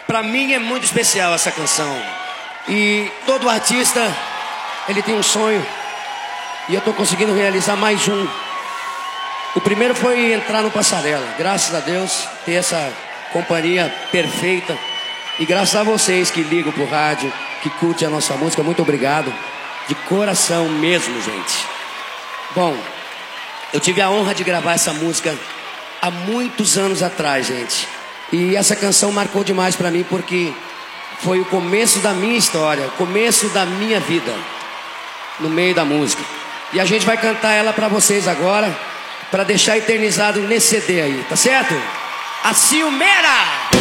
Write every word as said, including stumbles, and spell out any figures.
Pra mim é muito especial essa canção. E todo artista, ele tem um sonho. E eu tô conseguindo realizar mais um. O primeiro foi entrar no Passarela. Graças a Deus, ter essa companhia perfeita. E graças a vocês que ligam pro rádio, que curtem a nossa música, muito obrigado. De coração mesmo, gente. Bom, eu tive a honra de gravar essa música há muitos anos atrás, gente. E essa canção marcou demais pra mim porque foi o começo da minha história, o começo da minha vida no meio da música. E a gente vai cantar ela pra vocês agora, pra deixar eternizado nesse C D aí, tá certo? A Ciumeira!